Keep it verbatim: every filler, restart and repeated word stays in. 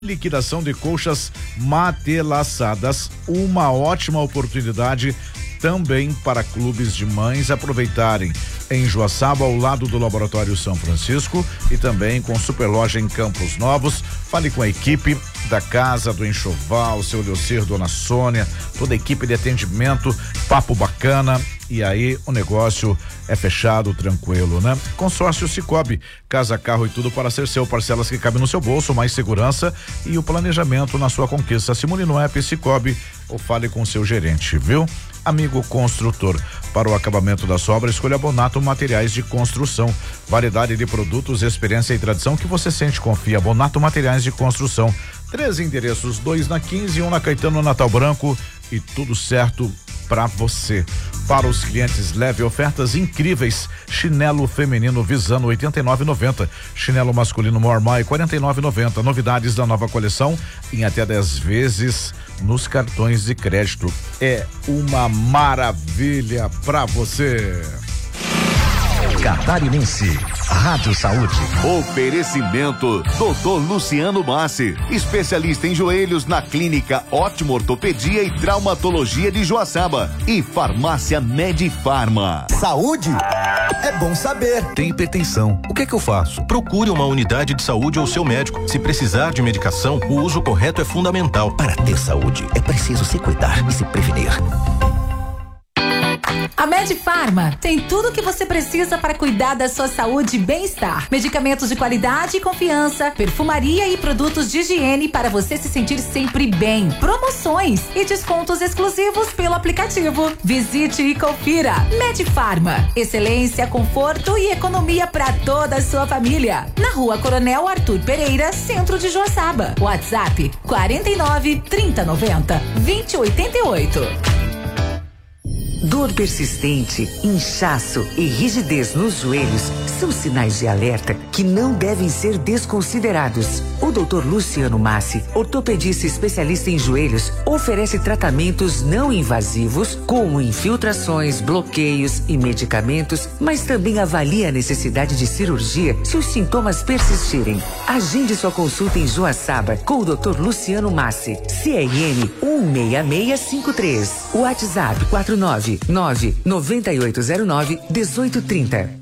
Liquidação de colchas matelaçadas, uma ótima oportunidade também para clubes de mães aproveitarem em Joaçaba, ao lado do Laboratório São Francisco, e também com Superloja em Campos Novos. Fale com a equipe da Casa do Enxoval, seu Leocir, Dona Sônia, toda a equipe de atendimento, papo bacana, e aí o negócio é fechado, tranquilo, né? Consórcio Cicobi, casa, carro e tudo para ser seu, parcelas que cabem no seu bolso, mais segurança e o planejamento na sua conquista. Simule no app Cicobi ou fale com seu gerente, viu? Amigo construtor, para o acabamento da obra, escolha Bonato Materiais de Construção. Variedade de produtos, experiência e tradição que você sente e confia. Bonato Materiais de Construção. Três endereços, dois na quinze e um na Caetano Natal Branco, e tudo certo para você. Para os clientes, leve ofertas incríveis. Chinelo feminino Visano oitenta e nove e noventa, chinelo masculino Mormai quarenta e nove e noventa. Novidades da nova coleção em até dez vezes nos cartões de crédito. É uma maravilha para você. Catarinense, Rádio Saúde. Oferecimento doutor Luciano Massi, especialista em joelhos na Clínica Ótimo Ortopedia e Traumatologia de Joaçaba, e Farmácia Medifarma. Saúde é bom saber. Tem hipertensão. O que é que eu faço? Procure uma unidade de saúde ou seu médico. Se precisar de medicação, o uso correto é fundamental. Para ter saúde, é preciso se cuidar e se prevenir. A Medifarma tem tudo o que você precisa para cuidar da sua saúde e bem-estar. Medicamentos de qualidade e confiança, perfumaria e produtos de higiene para você se sentir sempre bem. Promoções e descontos exclusivos pelo aplicativo. Visite e confira. Medifarma, excelência, conforto e economia para toda a sua família. Na Rua Coronel Arthur Pereira, centro de Joaçaba. WhatsApp quarenta e nove, trinta, noventa, vinte, oitenta e oito. Dor persistente, inchaço e rigidez nos joelhos são sinais de alerta que não devem ser desconsiderados. O doutor Luciano Massi, ortopedista especialista em joelhos, oferece tratamentos não invasivos, como infiltrações, bloqueios e medicamentos, mas também avalia a necessidade de cirurgia se os sintomas persistirem. Agende sua consulta em Joaçaba com o doutor Luciano Massi, C R N um seis seis cinco três, WhatsApp quatro nove nove, nove oito zero nove, um oito três zero.